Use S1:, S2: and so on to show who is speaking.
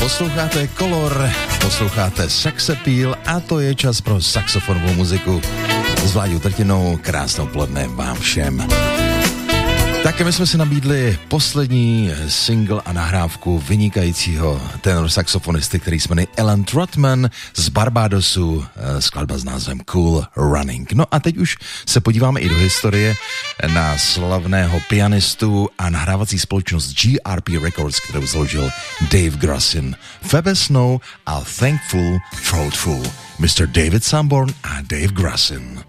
S1: Posloucháte Color, posloucháte Sex Appeal a to je čas pro saxofonovou muziku. S Vláďou Trtinou, krásnou poledne vám všem. Také my jsme si nabídli poslední single a nahrávku vynikajícího tenor saxofonisty, který se jmenuje Alan Trotman z Barbadosu, skladba s názvem Cool Running. No a teď už se podíváme i do historie na slavného pianistu a nahrávací společnost GRP Records, kterou založil Dave Grussin. Phoebe Snow a Thankful Throatful. Mr. David Sanborn a Dave Grussin.